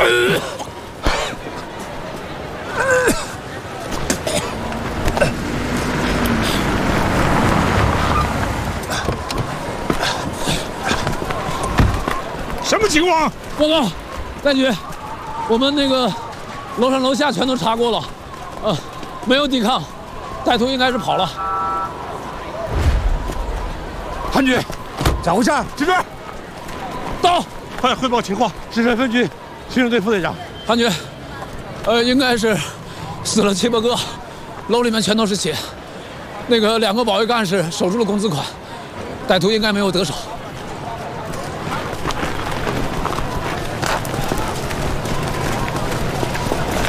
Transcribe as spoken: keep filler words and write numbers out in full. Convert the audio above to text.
什么情况？ 报告，干局，我们那个楼上楼下全都查过了，呃，没有抵抗，歹徒应该是跑了。 韩局，咋回事？这边， 到， 快汇报情况。石川分局刑警队副队长。 韩局，呃，应该是死了七八个，楼里面全都是血。那个两个保卫干事守住了工资款，歹徒应该没有得手。